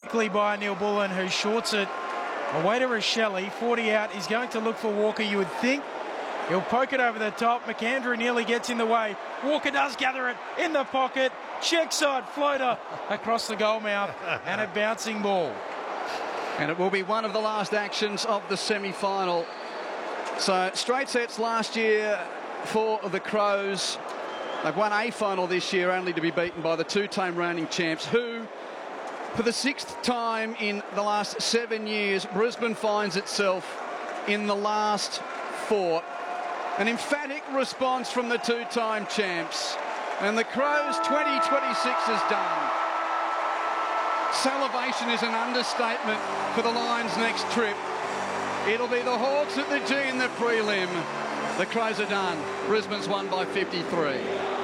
quickly by Neil Bullen, who shorts it away to Rochelli. 40 out. He's going to look for Walker, you would think. He'll poke it over the top. McAndrew nearly gets in the way. Walker does gather it in the pocket. Check side floater across the goal mouth and a bouncing ball. And it will be one of the last actions of the semi-final. So straight sets last year for the Crows. They've won a final this year, only to be beaten by the two-time reigning champs, who, for the 6th time in the last 7 years, Brisbane finds itself in the last 4. An emphatic response from the two-time champs. And the Crows 2026 is done. Salivation is an understatement for the Lions' next trip. It'll be the Hawks at the G in the prelim. The Crows are done. Brisbane's won by 53.